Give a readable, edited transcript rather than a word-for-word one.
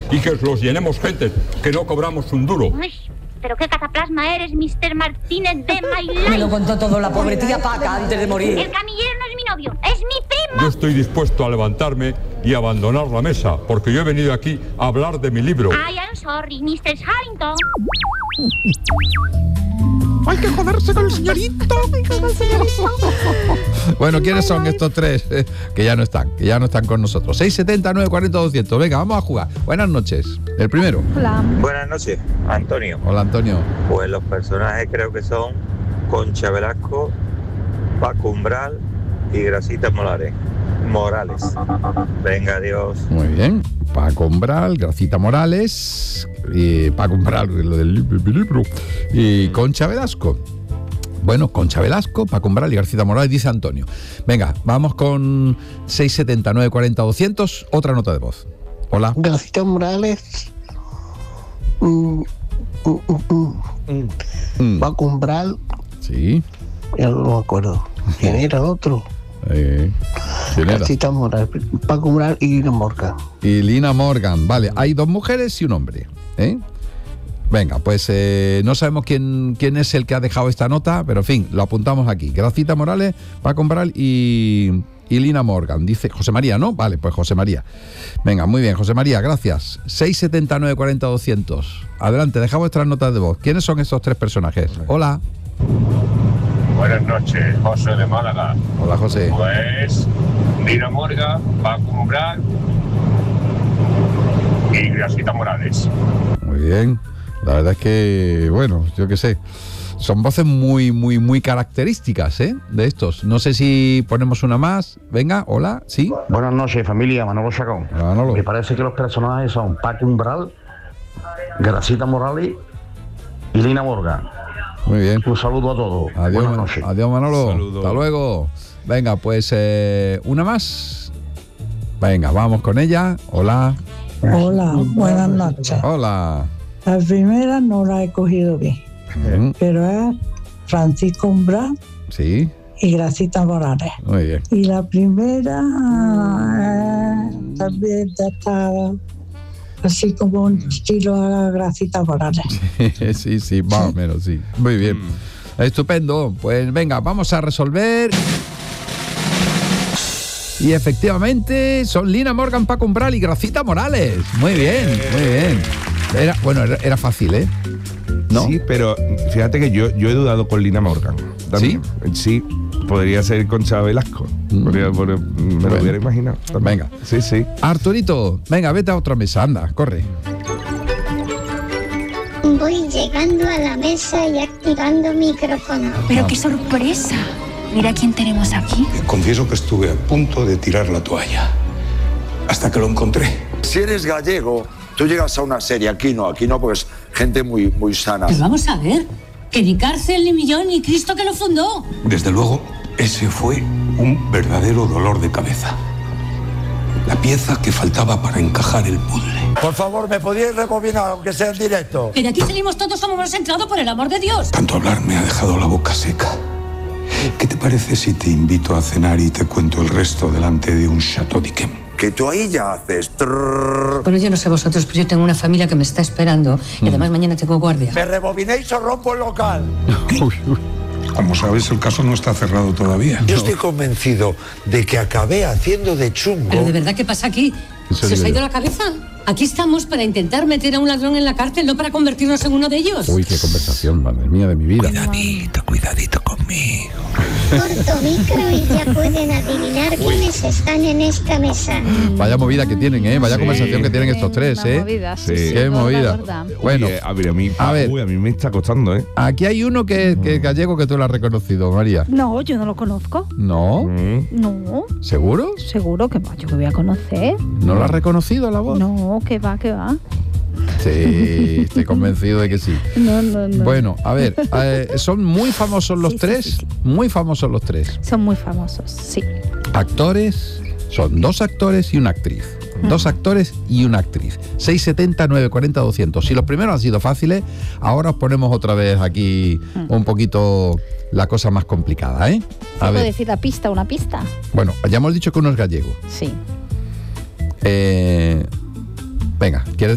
y que los llenemos gente, que no cobramos un duro. Uy, pero qué cataplasma eres, Mr. Martínez de My Life. Me lo contó todo la pobre tía Paca antes de morir. El camillero no es mi novio, es mi primo. Yo estoy dispuesto a levantarme y abandonar la mesa, porque yo he venido aquí a hablar de mi libro. I am sorry, Mr. Harrington. Hay que joderse con el señorito. Bueno, ¿quiénes son estos tres que ya no están con nosotros? 670 940 200. Venga, vamos a jugar. Buenas noches. El primero. Hola. Buenas noches, Antonio. Hola, Antonio. Pues los personajes creo que son Concha Velasco, Paco Umbral y Grasita Morales. Venga, adiós. Muy bien. Paco Umbral, Gracita Morales, y Paco Umbral, lo del libro, y Concha Velasco. Bueno, Concha Velasco, Paco Umbral y Gracita Morales, dice Antonio. Venga, vamos con 670 940 200, otra nota de voz. Hola. Gracita Morales, Paco Umbral. Sí. Ya no me acuerdo. ¿Quién era el otro? ¿Quién era? Gracita Morales, Paco Umbral y Lina Morgan. Y Lina Morgan, vale. Hay 2 mujeres y un hombre, ¿eh? Venga, pues no sabemos quién es el que ha dejado esta nota, pero en fin, lo apuntamos aquí. Gracita Morales, Paco Umbral y Lina Morgan. Dice José María, ¿no? Vale, pues José María. Venga, muy bien, José María, gracias. 670 940 200. Adelante, deja vuestras notas de voz. ¿Quiénes son estos 3 personajes? Hola. Buenas noches, José de Málaga. Hola, José. Pues Lina Morgan, Paco Umbral y Gracita Morales. Muy bien. La verdad es que, bueno, yo qué sé, son voces muy características, ¿eh? De estos. No sé si ponemos una más. Venga, hola, ¿sí? Buenas noches, familia, Manolo Chacón. Hola, Manolo. Me parece que los personajes son Paco Umbral, Gracita Morales y Lina Morgan. Muy bien. Un saludo a todos. Adiós, buenas noches. Adiós, Manolo. Saludo. Hasta luego. Venga, pues una más. Venga, vamos con ella. Hola. Hola, buenas noches. Hola. La primera no la he cogido bien, pero es Francisco Umbral Sí. y Gracita Morales. Muy bien. Y la primera también está así como un estilo a Gracita Morales. Sí, más o menos, sí. Muy bien. Estupendo. Pues venga, vamos a resolver. Y efectivamente son Lina Morgan, Paco Umbral y Gracita Morales. Muy bien, muy bien. Era fácil, ¿eh? ¿No? Sí, pero fíjate que yo he dudado con Lina Morgan. También. Sí, podría ser Concha Velasco. Me lo hubiera imaginado. También. Venga. Sí. Arturito, venga, vete a otra mesa, anda, corre. Voy llegando a la mesa y activando micrófono. Pero qué sorpresa. Mira quién tenemos aquí. Confieso que estuve a punto de tirar la toalla. Hasta que lo encontré. Si eres gallego, tú llegas a una serie. Aquí no, porque es gente muy sana. Pues vamos a ver. Que ni cárcel, ni millón, ni Cristo que lo fundó. Desde luego, ese fue un verdadero dolor de cabeza. La pieza que faltaba para encajar el puzzle. Por favor, ¿me podíais rebobinar, aunque sea en directo? Que de aquí salimos todos como hemos entrado, por el amor de Dios. Tanto hablar me ha dejado la boca seca. ¿Qué te parece si te invito a cenar y te cuento el resto delante de un Chateau d'Yquem? Que tú ahí ya haces... Bueno, yo no sé vosotros, pero yo tengo una familia que me está esperando y además mañana tengo guardia. Me rebobinéis o rompo el local. Como sabes, el caso no está cerrado todavía. Yo estoy convencido de que acabé haciendo de chungo. ¿Pero de verdad qué pasa aquí? ¿Se os ha ido la cabeza? Aquí estamos para intentar meter a un ladrón en la cárcel, no para convertirnos en uno de ellos. Uy, qué conversación, madre mía, de mi vida. Cuidadito conmigo. Corto micro y ya pueden adivinar quiénes están en esta mesa. Vaya movida que tienen, ¿eh? Vaya conversación que tienen estos tres, ¿eh? Movida, sí, Qué movida. Bueno, Oye, a mí me está costando, ¿eh? aquí hay uno que gallego que tú lo has reconocido, María. No, yo no lo conozco. ¿No? No. ¿Seguro? Seguro que va, yo que voy a conocer. ¿No lo has reconocido la voz? No, que va. Sí, estoy convencido de que sí. No. Bueno, a ver, son muy famosos los tres. Sí. Muy famosos los tres. Son muy famosos, sí. Actores, son 2 actores y una actriz. 2 actores y una actriz. 670 940 200. Si los primeros han sido fáciles, ahora os ponemos otra vez aquí un poquito la cosa más complicada, ¿eh? ¿Puedo decir la pista, una pista? Bueno, ya hemos dicho que uno es gallego. Sí. Venga, ¿quieres